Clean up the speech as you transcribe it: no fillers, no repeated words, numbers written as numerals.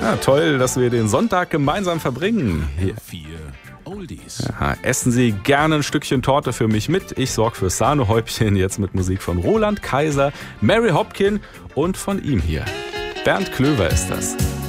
Ja, toll, dass wir den Sonntag gemeinsam verbringen. Hier. Oldies. Ja, essen Sie gerne ein Stückchen Torte für mich mit. Ich sorge für Sahnehäubchen, jetzt mit Musik von Roland Kaiser, Mary Hopkin und von ihm hier. Bernd Klöver ist das.